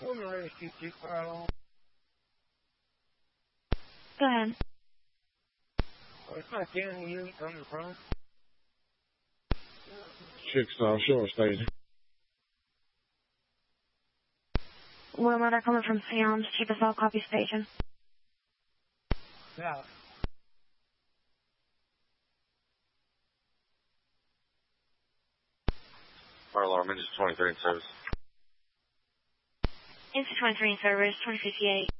Go ahead. Chickasaw Shore Station. Wilmer, coming from Sion's Chickasaw Copy Station. Yeah. Fire alarm, engine 23 in service. Engine 23 in service, 2058.